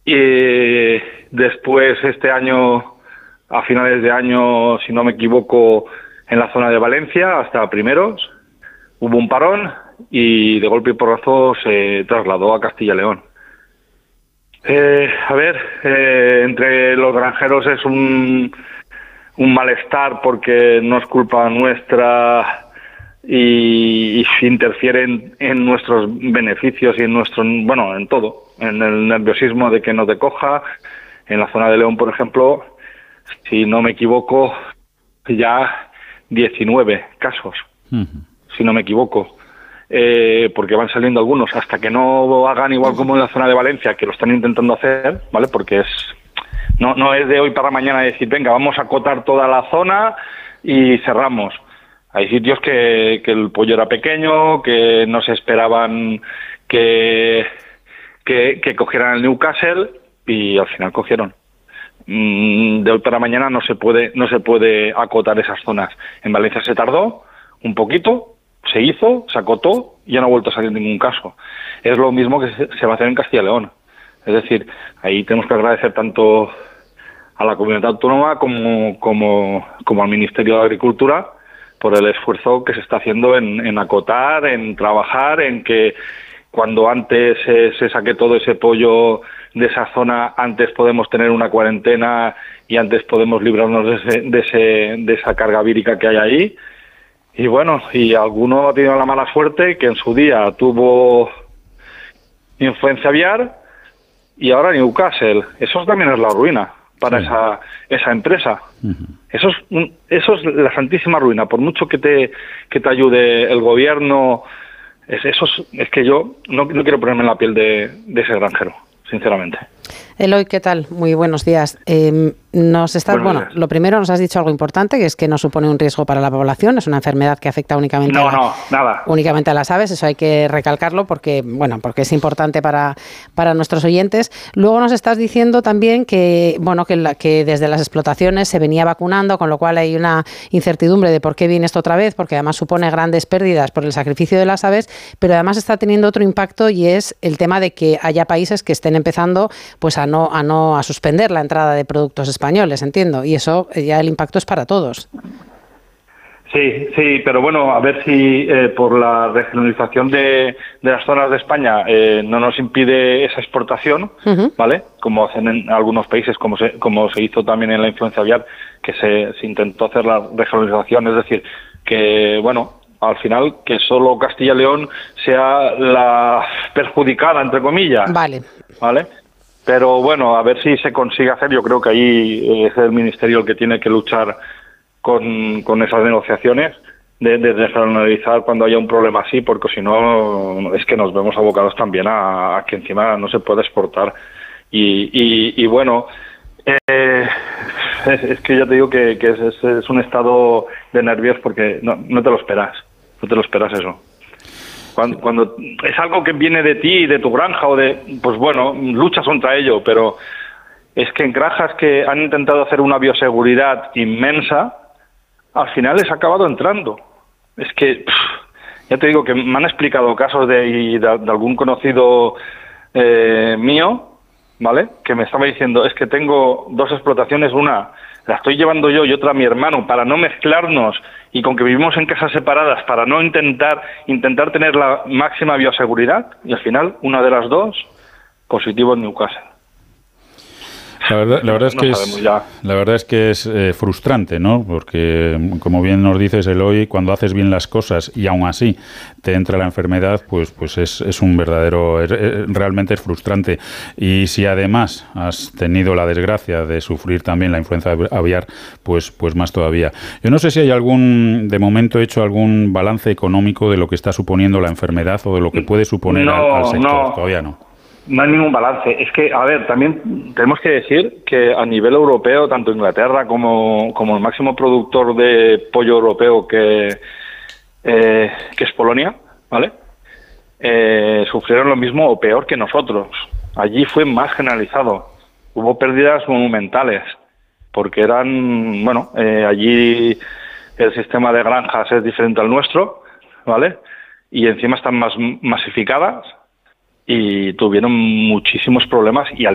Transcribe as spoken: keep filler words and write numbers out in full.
Y después este año, a finales de año, si no me equivoco, en la zona de Valencia, hasta primeros, hubo un parón y de golpe y porrazo se trasladó a Castilla y León. Eh, a ver, eh, entre los granjeros es un, un malestar porque no es culpa nuestra y, y interfieren en nuestros beneficios y en nuestro, bueno, en todo, en el nerviosismo de que no te coja. En la zona de León, por ejemplo, si no me equivoco, ya diecinueve casos, uh-huh. si no me equivoco, eh, porque van saliendo algunos, hasta que no hagan igual como en la zona de Valencia, que lo están intentando hacer, ¿vale? Porque es no no es de hoy para mañana decir, venga, vamos a acotar toda la zona y cerramos. Hay sitios que, que el pollo era pequeño, que no se esperaban que, que, que cogieran el Newcastle y al final cogieron. De hoy para mañana no se puede no se puede acotar esas zonas. En Valencia se tardó un poquito, se hizo, se acotó y ya no ha vuelto a salir ningún caso. Es lo mismo que se va a hacer en Castilla y León. Es decir, ahí tenemos que agradecer tanto a la comunidad autónoma como como, como al Ministerio de Agricultura por el esfuerzo que se está haciendo en, en acotar, en trabajar, en que cuando antes se, se saque todo ese pollo de esa zona, antes podemos tener una cuarentena y antes podemos librarnos de, ese, de, ese, de esa carga vírica que hay ahí. Y bueno, y alguno ha tenido la mala suerte que en su día tuvo influenza aviar y ahora Newcastle. Eso también es la ruina para sí. esa esa empresa. Uh-huh. Eso es un, eso es la santísima ruina. Por mucho que te que te ayude el gobierno, es, eso es, es que yo no, no quiero ponerme en la piel de, de ese granjero, sinceramente. Eloy, ¿qué tal? Muy buenos días. Eh, nos estás, bueno, días. Lo primero nos has dicho algo importante, que es que no supone un riesgo para la población, es una enfermedad que afecta únicamente, no, a, la, no, nada. únicamente a las aves, eso hay que recalcarlo porque, bueno, porque es importante para, para nuestros oyentes. Luego nos estás diciendo también que, bueno, que, la, que desde las explotaciones se venía vacunando, con lo cual hay una incertidumbre de por qué viene esto otra vez, porque además supone grandes pérdidas por el sacrificio de las aves, pero además está teniendo otro impacto y es el tema de que haya países que estén empezando pues a no a no a suspender la entrada de productos españoles, entiendo, y eso ya el impacto es para todos. Sí, sí, pero bueno, a ver si eh, por la regionalización de, de las zonas de España eh, no nos impide esa exportación, uh-huh. ¿vale? Como hacen en algunos países, como se, como se hizo también en la influenza aviar, que se, se intentó hacer la regionalización, es decir, que, bueno, al final que solo Castilla y León sea la perjudicada, entre comillas. Vale. ¿Vale? Pero bueno, a ver si se consigue hacer. Yo creo que ahí es el Ministerio el que tiene que luchar con, con esas negociaciones de, de regionalizar cuando haya un problema así, porque si no es que nos vemos abocados también a, a que encima no se puede exportar. Y, y, y bueno, eh, es, es que ya te digo que, que es, es, es un estado de nervios porque no, no te lo esperas, no te lo esperas eso. Cuando, cuando es algo que viene de ti, de tu granja, o de, pues bueno, luchas contra ello, pero es que en granjas que han intentado hacer una bioseguridad inmensa, al final les ha acabado entrando. Es que, pff, ya te digo que me han explicado casos de, de, de algún conocido eh, mío, ¿vale? Que me estaba diciendo, es que tengo dos explotaciones, una la estoy llevando yo y otra mi hermano, para no mezclarnos y con que vivimos en casas separadas, para no intentar intentar tener la máxima bioseguridad, y al final una de las dos positivo en Newcastle. La verdad, la verdad es que es, la verdad es que es eh, frustrante, ¿no? Porque, como bien nos dices, Eloy, cuando haces bien las cosas y aún así te entra la enfermedad, pues, pues es, es un verdadero, es, es, realmente es frustrante. Y si además has tenido la desgracia de sufrir también la influenza aviar, pues, pues más todavía. Yo no sé si hay algún, de momento, hecho algún balance económico de lo que está suponiendo la enfermedad o de lo que puede suponer no, al, al sector. No. Todavía no. No hay ningún balance. Es que, a ver, también tenemos que decir que a nivel europeo, tanto Inglaterra como, como el máximo productor de pollo europeo que, eh, que es Polonia, ¿vale? Eh, sufrieron lo mismo o peor que nosotros. Allí fue más generalizado. Hubo pérdidas monumentales, porque eran, bueno, eh, allí el sistema de granjas es diferente al nuestro, ¿vale? Y encima están más masificadas, y tuvieron muchísimos problemas y al